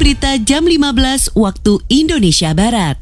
berita jam 15 waktu Indonesia Barat.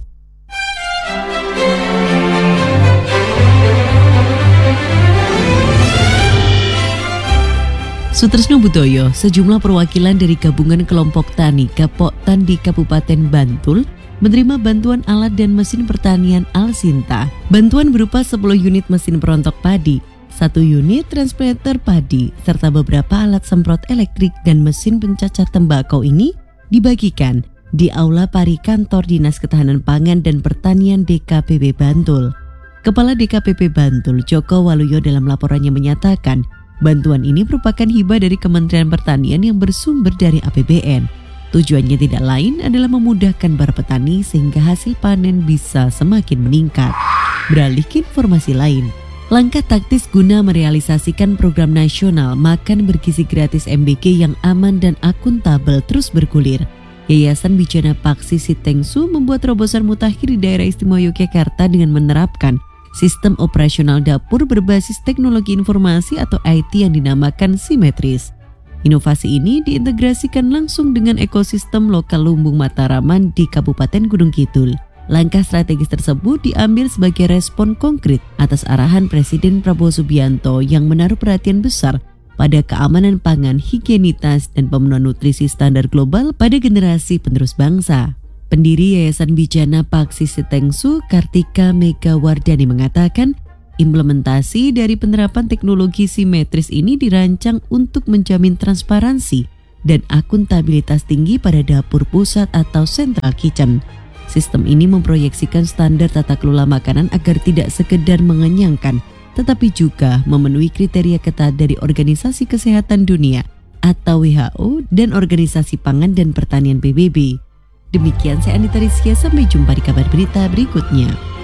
Sutresno Budoyo, sejumlah perwakilan dari gabungan kelompok tani Gapoktan di Kabupaten Bantul menerima bantuan alat dan mesin pertanian Alsinta. Bantuan berupa 10 unit mesin perontok padi, 1 unit transplanter padi, serta beberapa alat semprot elektrik dan mesin pencacah tembakau ini dibagikan di Aula Pari Kantor Dinas Ketahanan Pangan dan Pertanian DKPP Bantul. Kepala DKPP Bantul, Joko Waluyo, dalam laporannya menyatakan bantuan ini merupakan hibah dari Kementerian Pertanian yang bersumber dari APBN. Tujuannya tidak lain adalah memudahkan para petani sehingga hasil panen bisa semakin meningkat. Beralih ke informasi lain, langkah taktis guna merealisasikan program nasional makan bergizi gratis MBG yang aman dan akuntabel terus bergulir. Yayasan Bijana Paksi Sitengsu membuat terobosan mutakhir di daerah istimewa Yogyakarta dengan menerapkan sistem operasional dapur berbasis teknologi informasi atau IT yang dinamakan Simetris. Inovasi ini diintegrasikan langsung dengan ekosistem lokal Lumbung Mataraman di Kabupaten Gunung Kidul. Langkah strategis tersebut diambil sebagai respon konkret atas arahan Presiden Prabowo Subianto yang menaruh perhatian besar pada keamanan pangan, higienitas, dan pemenuhan nutrisi standar global pada generasi penerus bangsa. Pendiri Yayasan Bijana Paksi Sitengsu, Kartika Megawardani, mengatakan implementasi dari penerapan teknologi simetris ini dirancang untuk menjamin transparansi dan akuntabilitas tinggi pada dapur pusat atau central kitchen. Sistem ini memproyeksikan standar tata kelola makanan agar tidak sekedar mengenyangkan, tetapi juga memenuhi kriteria ketat dari Organisasi Kesehatan Dunia atau WHO dan Organisasi Pangan dan Pertanian PBB. Demikian saya Anita Rizkia, sampai jumpa di kabar berita berikutnya.